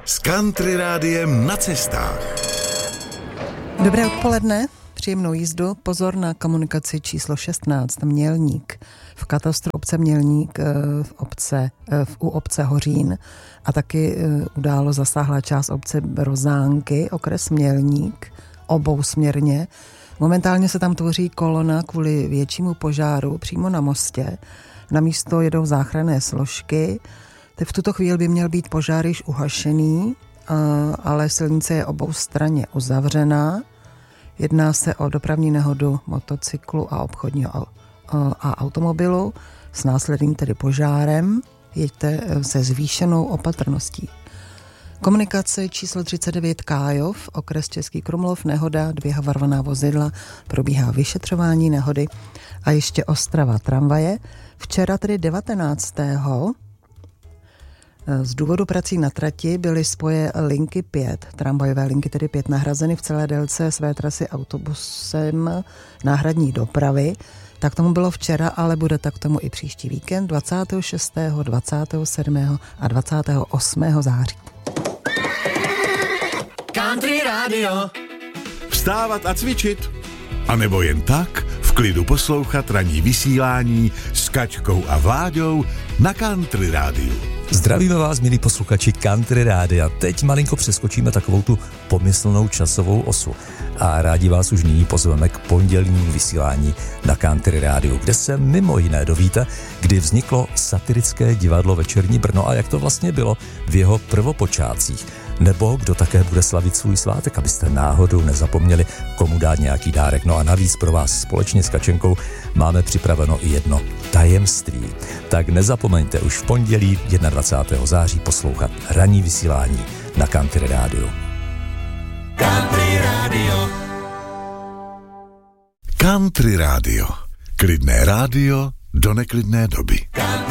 s Country Rádiem na cestách. Dobré odpoledne, příjemnou jízdu. Pozor na komunikaci číslo 16, Mělník. V katastru obce Mělník u obce Hořín a taky událo zasáhla část obce Rozánky, okres Mělník, obousměrně. Momentálně se tam tvoří kolona kvůli většímu požáru přímo na mostě. Na místo jedou záchranné složky. V tuto chvíli by měl být požár již uhašený, ale silnice je oboustranně uzavřená. Jedná se o dopravní nehodu motocyklu a obchodního a automobilu s následným tedy požárem. Jeďte se zvýšenou opatrností. Komunikace číslo 39 Kájov, okres Český Krumlov, nehoda, 2 havarovaná vozidla, probíhá vyšetřování nehody a ještě Ostrava tramvaje. Včera tedy 19. z důvodu prací na trati byly spoje linky 5, tramvajové linky tedy 5 nahrazeny v celé délce své trasy autobusem náhradní dopravy. Tak tomu bylo včera, ale bude tak tomu i příští víkend 26., 27. a 28. září. Country Radio. Vstávat a cvičit, a nebo jen tak v klidu poslouchat ranní vysílání s Kačkou a Vláďou na Country Rádiu. Zdravíme vás, milí posluchači Country Rádia. Teď malinko přeskočíme takovou tu pomyslnou časovou osu a rádi vás už nyní pozveme k pondělnímu vysílání na Country Rádiu, kde se mimo jiné dovíte, kdy vzniklo satirické divadlo Večerní Brno a jak to vlastně bylo v jeho prvopočátcích. Nebo kdo také bude slavit svůj svátek, abyste náhodou nezapomněli, komu dát nějaký dárek. No a navíc pro vás společně s Kačenkou máme připraveno i jedno tajemství. Tak nezapomeňte už v pondělí 21. září poslouchat ranní vysílání na Country Rádiu. Country Radio. Country Radio. Klidné rádio do neklidné doby.